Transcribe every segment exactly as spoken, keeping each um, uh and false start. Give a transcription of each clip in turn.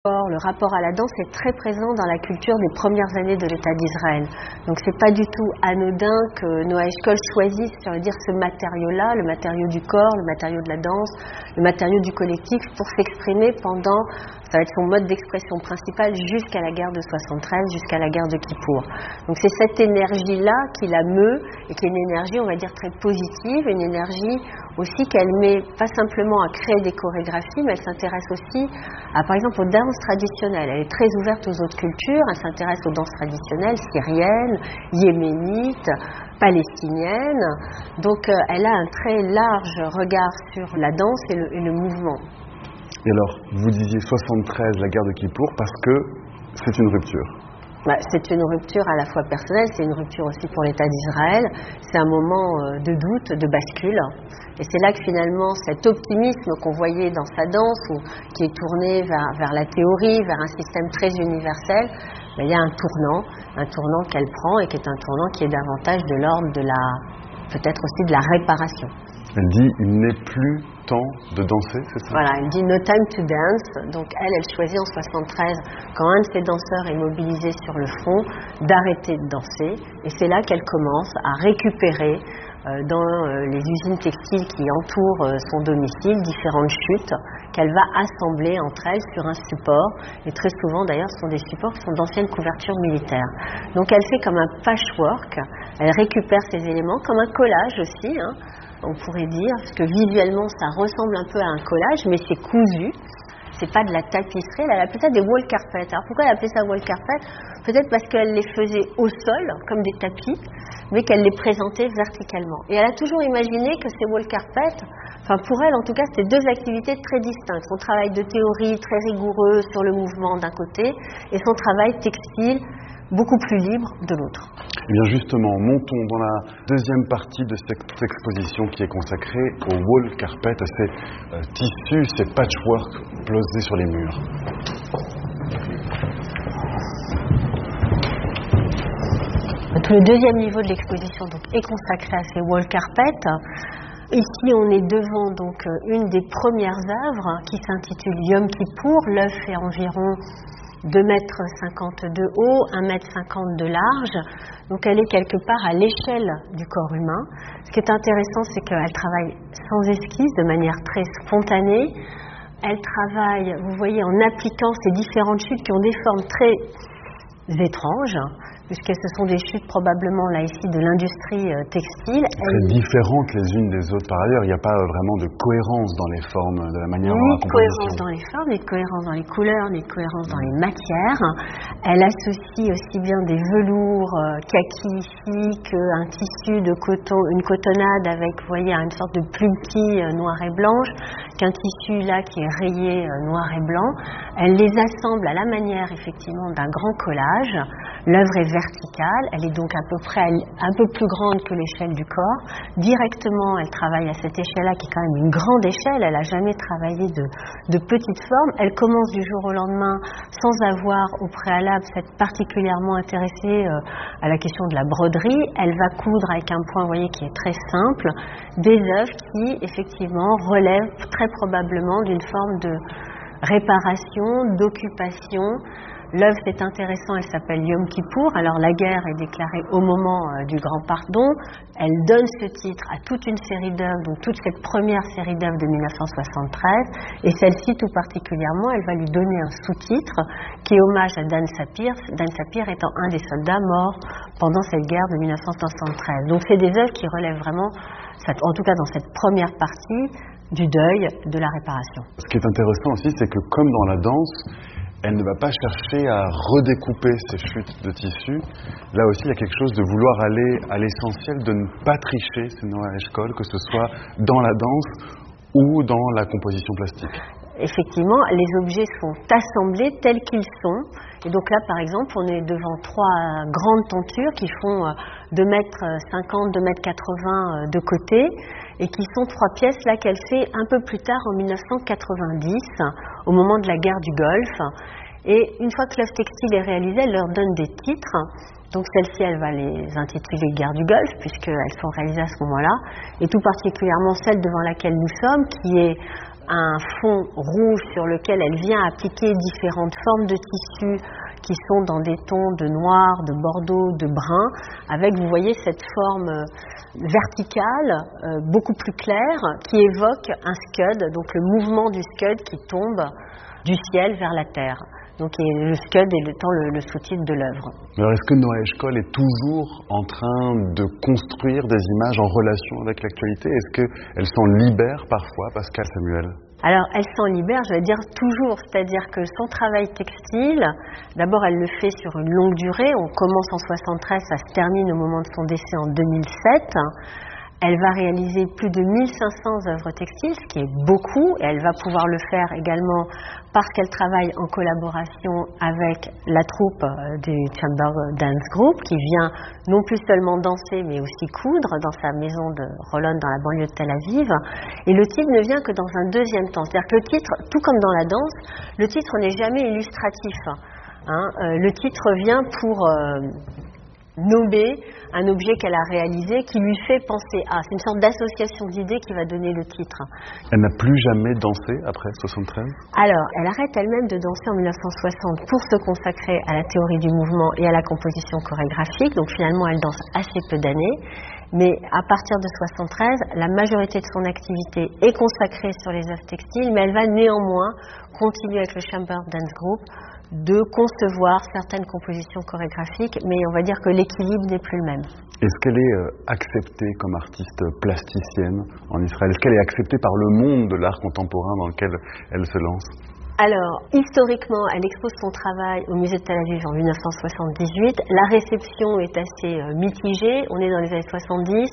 Le rapport à la danse est très présent dans la culture des premières années de l'État d'Israël. Donc c'est pas du tout anodin que Noah Eshkol choisisse, ça veut dire, ce matériau-là, le matériau du corps, le matériau de la danse, le matériau du collectif, pour s'exprimer pendant, ça va être son mode d'expression principal jusqu'à la guerre de soixante-treize, jusqu'à la guerre de Kippour. Donc c'est cette énergie-là qui la meut, et qui est une énergie, on va dire, très positive, une énergie aussi qu'elle met pas simplement à créer des chorégraphies, mais elle s'intéresse aussi à, par exemple, aux danses traditionnelles. Elle est très ouverte aux autres cultures, elle s'intéresse aux danses traditionnelles syriennes, yéménites, palestiniennes. Donc euh, elle a un très large regard sur la danse et le, et le mouvement. Et alors, vous disiez soixante-treize, la guerre de Kippour, parce que c'est une rupture. Bah, c'est une rupture à la fois personnelle, c'est une rupture aussi pour l'État d'Israël. C'est un moment de doute, de bascule. Et c'est là que finalement cet optimisme qu'on voyait dans sa danse, ou qui est tourné vers, vers la théorie, vers un système très universel, bah, il y a un tournant, un tournant qu'elle prend, et qui est un tournant qui est davantage de l'ordre de la, peut-être aussi de la réparation. Elle dit, il n'est plus temps de danser, c'est ça? Voilà, elle dit no time to dance. Donc elle, elle choisit en soixante-treize, quand un de ses danseurs est mobilisé sur le front, d'arrêter de danser. Et c'est là qu'elle commence à récupérer euh, dans euh, les usines textiles qui entourent euh, son domicile différentes chutes qu'elle va assembler entre elles sur un support. Et très souvent d'ailleurs, ce sont des supports qui sont d'anciennes couvertures militaires. Donc elle fait comme un patchwork, elle récupère ces éléments, comme un collage aussi, hein, on pourrait dire, parce que visuellement ça ressemble un peu à un collage, mais c'est cousu, c'est pas de la tapisserie. Elle appelait ça des wall carpets. Alors pourquoi elle appelait ça wall carpet? Peut-être parce qu'elle les faisait au sol, comme des tapis, mais qu'elle les présentait verticalement. Et elle a toujours imaginé que ces wall carpets, enfin pour elle en tout cas, c'était deux activités très distinctes. Son travail de théorie très rigoureux sur le mouvement d'un côté, et son travail textile beaucoup plus libre de l'autre. Eh bien justement, montons dans la deuxième partie de cette exposition qui est consacrée au wall carpet, à ces euh, tissus, ces patchwork posés sur les murs. Tout le deuxième niveau de l'exposition donc, est consacré à ces wall carpets. Ici, on est devant donc une des premières œuvres qui s'intitule Yom Kippour. L'œuvre fait environ deux mètres cinquante de haut, un mètre cinquante de large. Donc elle est quelque part à l'échelle du corps humain. Ce qui est intéressant, c'est qu'elle travaille sans esquisse, de manière très spontanée. Elle travaille, vous voyez, en appliquant ces différentes chutes qui ont des formes très étranges, puisque ce sont des chutes probablement là ici de l'industrie euh, textile. Très Elle... différentes les unes des autres par ailleurs, il n'y a pas euh, vraiment de cohérence dans les formes, de la manière dont la composition. Ni de cohérence dans les formes, ni de cohérence dans les couleurs, ni de cohérence dans les matières. Elle associe aussi bien des velours euh, kaki ici qu'un tissu de coton, une cotonnade avec, vous voyez, une sorte de plumetis euh, noir et blanche, qu'un tissu là qui est rayé euh, noir et blanc. Elle les assemble à la manière effectivement d'un grand collage. L'œuvre est verticale, elle est donc à peu près un peu plus grande que l'échelle du corps. Directement, elle travaille à cette échelle-là qui est quand même une grande échelle. Elle n'a jamais travaillé de, de petite forme. Elle commence du jour au lendemain sans avoir au préalable s'être particulièrement intéressée euh, à la question de la broderie. Elle va coudre avec un point, vous voyez, qui est très simple, des œuvres qui effectivement relèvent très probablement d'une forme de réparation, d'occupation. L'œuvre, c'est intéressant, elle s'appelle Yom Kippour. Alors la guerre est déclarée au moment euh, du Grand Pardon. Elle donne ce titre à toute une série d'œuvres, donc toute cette première série d'œuvres de mille neuf cent soixante-treize. Et celle-ci tout particulièrement, elle va lui donner un sous-titre qui est hommage à Dan Sapir, Dan Sapir étant un des soldats morts pendant cette guerre de mille neuf cent soixante-treize. Donc c'est des œuvres qui relèvent vraiment, en tout cas dans cette première partie, du deuil, de la réparation. Ce qui est intéressant aussi, c'est que comme dans la danse, elle ne va pas chercher à redécouper ces chutes de tissu. Là aussi, il y a quelque chose de vouloir aller à l'essentiel, de ne pas tricher, c'est Noah Eshkol, que ce soit dans la danse ou dans la composition plastique. Effectivement, les objets sont assemblés tels qu'ils sont. Et donc là, par exemple, on est devant trois grandes tentures qui font deux mètres cinquante, deux mètres quatre-vingts de côté et qui sont trois pièces là qu'elle fait un peu plus tard en mille neuf cent quatre-vingt-dix, au moment de la guerre du Golfe. Et une fois que l'œuvre textile est réalisée, elle leur donne des titres. Donc celle-ci, elle va les intituler Guerre du Golfe, puisqu'elles sont réalisées à ce moment-là. Et tout particulièrement celle devant laquelle nous sommes, qui est un fond rouge sur lequel elle vient appliquer différentes formes de tissus qui sont dans des tons de noir, de bordeaux, de brun, avec, vous voyez, cette forme verticale, euh, beaucoup plus claire, qui évoque un scud, donc le mouvement du scud qui tombe du ciel vers la terre. Donc et le scud étant le, le sous-titre de l'œuvre. Alors est-ce que Noa Eshkol est toujours en train de construire des images en relation avec l'actualité? Est-ce qu'elle s'en libère parfois, Pascal Samuel? Alors, elle s'en libère, je vais dire toujours, c'est-à-dire que son travail textile, d'abord elle le fait sur une longue durée, on commence en soixante-treize, ça se termine au moment de son décès en deux mille sept. Elle va réaliser plus de mille cinq cents œuvres textiles, ce qui est beaucoup, et elle va pouvoir le faire également parce qu'elle travaille en collaboration avec la troupe du Chamber Dance Group, qui vient non plus seulement danser, mais aussi coudre dans sa maison de Holon dans la banlieue de Tel Aviv. Et le titre ne vient que dans un deuxième temps. C'est-à-dire que le titre, tout comme dans la danse, le titre n'est jamais illustratif. Hein. Euh, le titre vient pour... Euh, nommer un objet qu'elle a réalisé qui lui fait penser à. C'est une sorte d'association d'idées qui va donner le titre. Elle n'a plus jamais dansé après soixante-treize? Alors, elle arrête elle-même de danser en mille neuf cent soixante pour se consacrer à la théorie du mouvement et à la composition chorégraphique. Donc finalement, elle danse assez peu d'années. Mais à partir de soixante-treize, la majorité de son activité est consacrée sur les œuvres textiles, mais elle va néanmoins continuer avec le Chamber Dance Group de concevoir certaines compositions chorégraphiques, mais on va dire que l'équilibre n'est plus le même. Est-ce qu'elle est euh, acceptée comme artiste plasticienne en Israël? Est-ce qu'elle est acceptée par le monde de l'art contemporain dans lequel elle se lance? Alors, historiquement, elle expose son travail au musée de Tel Aviv en mille neuf cent soixante-dix-huit. La réception est assez euh, mitigée. On est dans les années soixante-dix.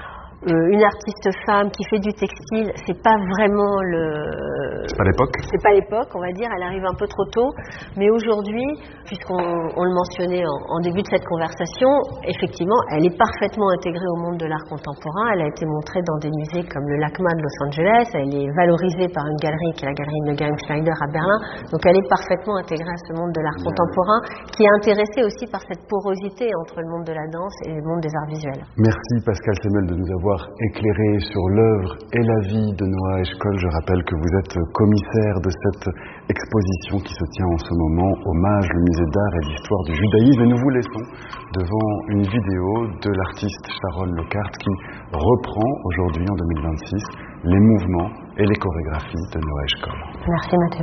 Euh, une artiste femme qui fait du textile, c'est pas vraiment le... C'est pas l'époque C'est pas l'époque, on va dire, elle arrive un peu trop tôt. Mais aujourd'hui, puisqu'on on le mentionnait en, en début de cette conversation, effectivement, elle est parfaitement intégrée au monde de l'art contemporain. Elle a été montrée dans des musées comme le LACMA de Los Angeles, elle est valorisée par une galerie qui est la galerie Neugeheim Schneider à Berlin. Donc elle est parfaitement intégrée à ce monde de l'art contemporain, qui est intéressé aussi par cette porosité entre le monde de la danse et le monde des arts visuels. Merci Pascal Samuel de nous avoir éclairé sur l'œuvre et la vie de Noa Eshkol. Je rappelle que vous êtes commissaire de cette exposition qui se tient en ce moment, Hommage, le musée d'art et d'histoire du judaïsme. Et nous vous laissons devant une vidéo de l'artiste Sharon Lockhart qui reprend aujourd'hui, en deux mille vingt-six, les mouvements et les chorégraphies de Noa Eshkol. Merci Mathieu.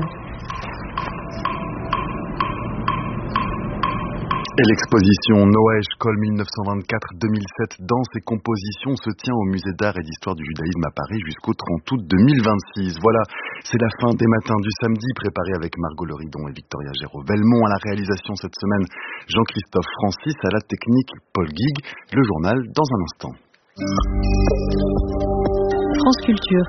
Et l'exposition Noa Eshkol mille neuf cent vingt-quatre deux mille sept, danse et composition, se tient au musée d'art et d'histoire du judaïsme à Paris jusqu'au trente août deux mille vingt-six. Voilà, c'est la fin des matins du samedi, préparés avec Margot Leridon et Victoria Géraud-Velmont. À la réalisation cette semaine, Jean-Christophe Francis, à la technique, Paul Guig. Le journal dans un instant. France Culture.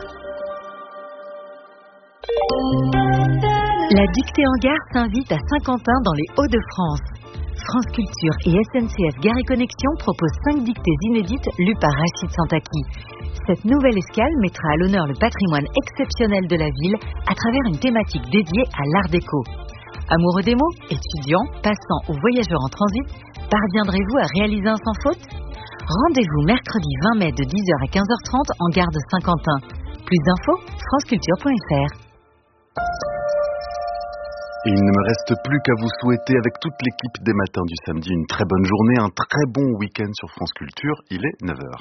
La dictée en gare s'invite à Saint-Quentin dans les Hauts-de-France. France Culture et S N C F Gare et Connexion proposent cinq dictées inédites lues par Rachid Santaki. Cette nouvelle escale mettra à l'honneur le patrimoine exceptionnel de la ville à travers une thématique dédiée à l'art déco. Amoureux des mots, étudiants, passants ou voyageurs en transit, parviendrez-vous à réaliser un sans faute? Rendez-vous mercredi vingt mai de dix heures à quinze heures trente en gare de Saint-Quentin. Plus d'infos, franceculture point f r. Et il ne me reste plus qu'à vous souhaiter avec toute l'équipe des matins du samedi une très bonne journée, un très bon week-end sur France Culture. Il est neuf heures.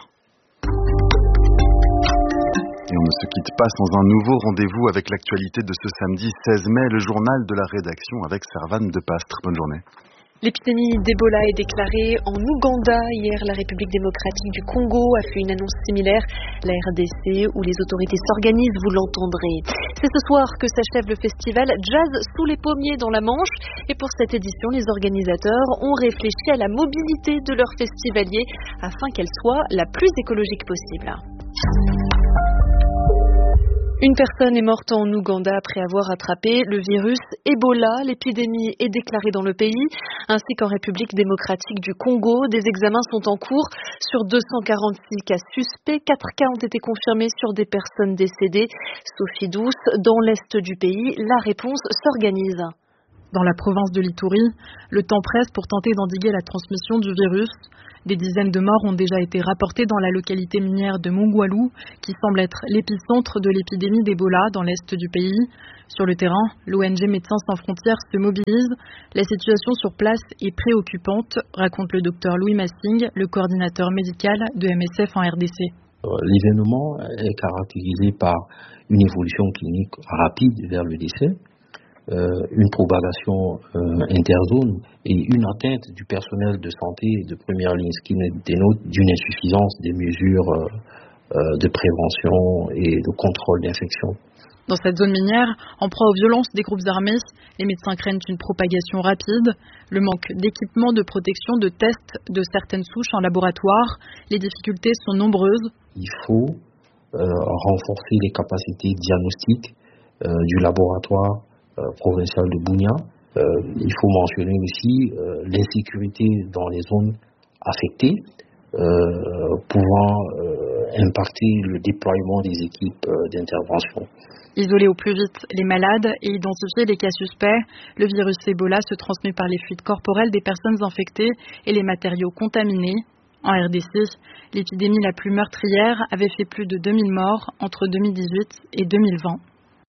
Et on ne se quitte pas sans un nouveau rendez-vous avec l'actualité de ce samedi seize mai, le journal de la rédaction avec Servane Depastre. Bonne journée. L'épidémie d'Ebola est déclarée en Ouganda. Hier, la République démocratique du Congo a fait une annonce similaire. La R D C, où les autorités s'organisent, vous l'entendrez. C'est ce soir que s'achève le festival Jazz sous les pommiers dans la Manche. Et pour cette édition, les organisateurs ont réfléchi à la mobilité de leurs festivaliers afin qu'elle soit la plus écologique possible. Une personne est morte en Ouganda après avoir attrapé le virus Ebola. L'épidémie est déclarée dans le pays, ainsi qu'en République démocratique du Congo. Des examens sont en cours sur deux cent quarante-six cas suspects. Quatre cas ont été confirmés sur des personnes décédées. Sophie Douce, dans l'est du pays, la réponse s'organise. Dans la province de l'Ituri, le temps presse pour tenter d'endiguer la transmission du virus. Des dizaines de morts ont déjà été rapportés dans la localité minière de Mongwalu, qui semble être l'épicentre de l'épidémie d'Ebola dans l'est du pays. Sur le terrain, l'O N G Médecins sans frontières se mobilise. La situation sur place est préoccupante, raconte le docteur Louis Massing, le coordinateur médical de M S F en R D C. L'événement est caractérisé par une évolution clinique rapide vers le décès, euh, une propagation euh, interzone et une atteinte du personnel de santé de première ligne, ce qui dénote d'une insuffisance des mesures euh, euh, de prévention et de contrôle d'infection. Dans cette zone minière, en proie aux violences des groupes armés, les médecins craignent une propagation rapide, le manque d'équipements de protection, de tests de certaines souches en laboratoire. Les difficultés sont nombreuses. Il faut euh, renforcer les capacités diagnostiques euh, du laboratoire euh, provincial de Bunia. Euh, il faut mentionner aussi euh, l'insécurité dans les zones affectées, euh, pouvant euh, impacter le déploiement des équipes euh, d'intervention. Isoler au plus vite les malades et identifier les cas suspects. Le virus Ebola se transmet par les fluides corporels des personnes infectées et les matériaux contaminés. En R D C, l'épidémie la plus meurtrière avait fait plus de deux mille morts entre deux mille dix-huit et deux mille vingt.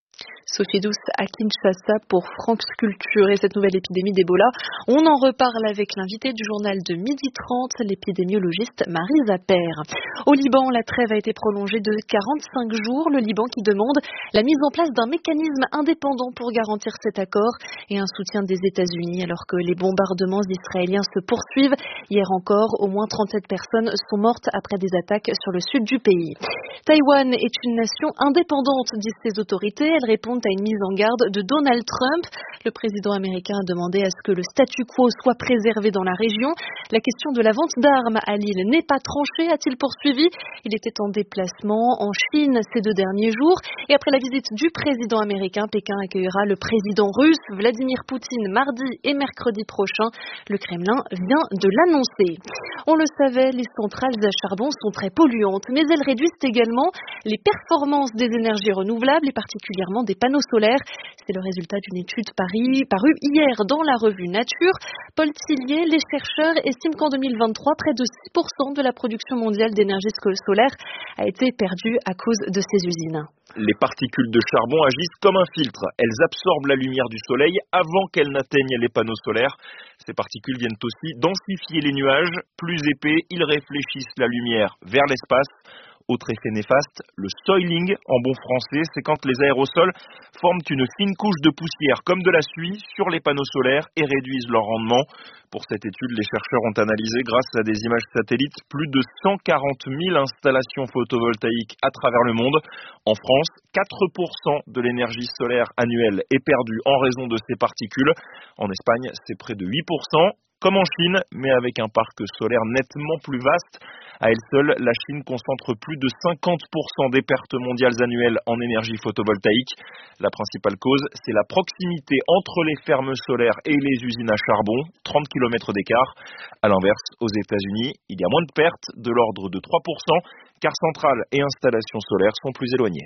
Sophie Douce à Kinshasa pour France Culture. Et cette nouvelle épidémie d'Ebola, on en reparle avec l'invité du journal de midi trente, l'épidémiologiste Marie Zapper. Au Liban, la trêve a été prolongée de quarante-cinq jours. Le Liban qui demande la mise en place d'un mécanisme indépendant pour garantir cet accord et un soutien des États-Unis alors que les bombardements israéliens se poursuivent. Hier encore, au moins trente-sept personnes sont mortes après des attaques sur le sud du pays. Taïwan est une nation indépendante, disent ses autorités. Elle répond à une mise en garde de Donald Trump. Le président américain a demandé à ce que le statu quo soit préservé dans la région. La question de la vente d'armes à l'île n'est pas tranchée, a-t-il poursuivi. Il était en déplacement en Chine ces deux derniers jours. Et après la visite du président américain, Pékin accueillera le président russe Vladimir Poutine mardi et mercredi prochain. Le Kremlin vient de l'annoncer. On le savait, les centrales à charbon sont très polluantes, mais elles réduisent également les performances des énergies renouvelables et particulièrement des panneaux solaires. C'est le résultat d'une étude Paris, parue hier dans la revue Nature. Paul Tillier, les chercheurs estiment qu'en deux mille vingt-trois, près de six pour cent de la production mondiale d'énergie solaire a été perdue à cause de ces usines. Les particules de charbon agissent comme un filtre. Elles absorbent la lumière du soleil avant qu'elles n'atteignent les panneaux solaires. Ces particules viennent aussi densifier les nuages. Plus épais, ils réfléchissent la lumière vers l'espace. Autre effet néfaste, le soiling en bon français, c'est quand les aérosols forment une fine couche de poussière comme de la suie sur les panneaux solaires et réduisent leur rendement. Pour cette étude, les chercheurs ont analysé, grâce à des images satellites, plus de cent quarante mille installations photovoltaïques à travers le monde. En France, quatre pour cent de l'énergie solaire annuelle est perdue en raison de ces particules. En Espagne, c'est près de huit pour cent. Comme en Chine, mais avec un parc solaire nettement plus vaste. À elle seule, la Chine concentre plus de cinquante pour cent des pertes mondiales annuelles en énergie photovoltaïque. La principale cause, c'est la proximité entre les fermes solaires et les usines à charbon, trente kilomètres d'écart. À l'inverse, aux États-Unis, il y a moins de pertes, de l'ordre de trois pour cent, car centrales et installations solaires sont plus éloignées.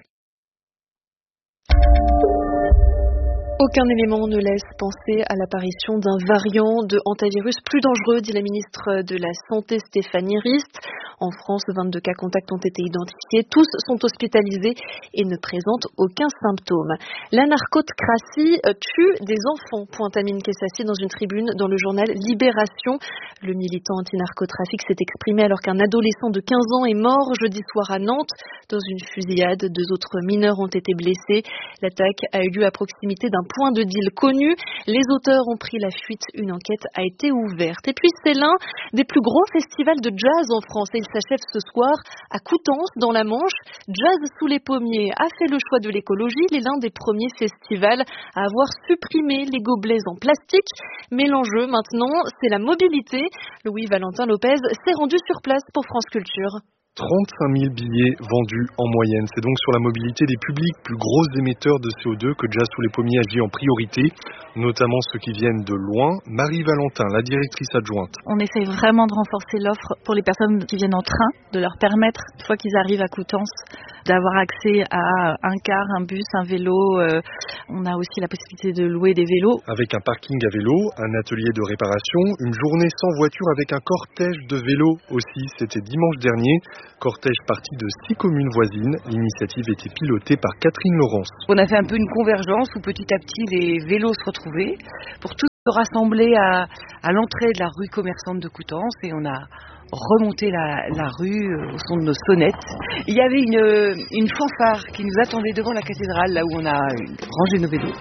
Aucun élément ne laisse penser à l'apparition d'un variant de hantavirus plus dangereux, dit la ministre de la Santé Stéphanie Rist. En France, vingt-deux cas contacts ont été identifiés. Tous sont hospitalisés et ne présentent aucun symptôme. La narcocratie tue des enfants, pointe Amine Kessassi dans une tribune dans le journal Libération. Le militant anti-narcotrafic s'est exprimé alors qu'un adolescent de quinze ans est mort jeudi soir à Nantes dans une fusillade. Deux autres mineurs ont été blessés. L'attaque a eu lieu à proximité d'un point de deal connu. Les auteurs ont pris la fuite. Une enquête a été ouverte. Et puis c'est l'un des plus gros festivals de jazz en France. Et il s'achève ce soir à Coutances, dans la Manche. Jazz sous les pommiers a fait le choix de l'écologie. Il est l'un des premiers festivals à avoir supprimé les gobelets en plastique. Mais l'enjeu maintenant, c'est la mobilité. Louis-Valentin Lopez s'est rendu sur place pour France Culture. trente-cinq mille billets vendus en moyenne. C'est donc sur la mobilité des publics plus gros émetteurs de C O deux que Jazz sous les pommiers agit en priorité, notamment ceux qui viennent de loin. Marie Valentin, la directrice adjointe. On essaie vraiment de renforcer l'offre pour les personnes qui viennent en train, de leur permettre, une fois qu'ils arrivent à Coutances, d'avoir accès à un car, un bus, un vélo. Euh, on a aussi la possibilité de louer des vélos. Avec un parking à vélo, un atelier de réparation, une journée sans voiture avec un cortège de vélos aussi. C'était dimanche dernier. Cortège parti de six communes voisines. L'initiative était pilotée par Catherine Laurence. On a fait un peu une convergence où petit à petit les vélos se retrouvaient pour tous se rassembler à, à l'entrée de la rue commerçante de Coutances et on a remonté la, la rue au son de nos sonnettes. Il y avait une, une fanfare qui nous attendait devant la cathédrale, là où on a rangé nos vélos.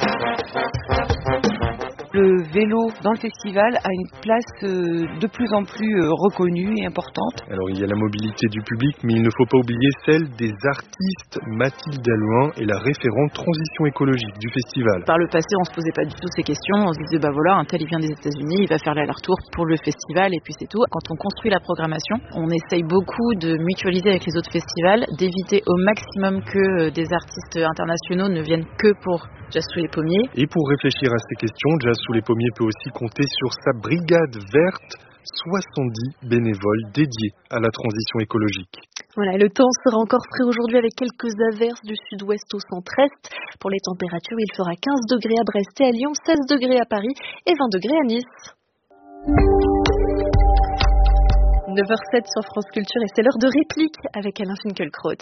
Le vélo dans le festival a une place de plus en plus reconnue et importante. Alors il y a la mobilité du public, mais il ne faut pas oublier celle des artistes. Mathilde Allouin est la référente transition écologique du festival. Par le passé, on se posait pas du tout ces questions. On se disait, bah voilà, un tel il vient des États-Unis, il va faire l'aller-retour pour le festival et puis c'est tout. Quand on construit la programmation, on essaye beaucoup de mutualiser avec les autres festivals, d'éviter au maximum que des artistes internationaux ne viennent que pour Jazz sous les pommiers. Et pour réfléchir à ces questions, Jazz sous les pommiers peut aussi compter sur sa brigade verte, soixante-dix bénévoles dédiés à la transition écologique. Voilà, le temps sera encore frais aujourd'hui avec quelques averses du sud-ouest au centre-est. Pour les températures, il fera quinze degrés à Brest et à Lyon, seize degrés à Paris et vingt degrés à Nice. neuf heures zéro sept sur France Culture et c'est l'heure de réplique avec Alain Finkielkraut.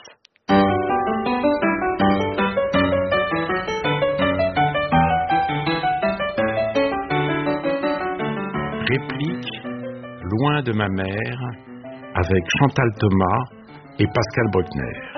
Réplique Loin de ma mère avec Chantal Thomas et Pascal Bruckner.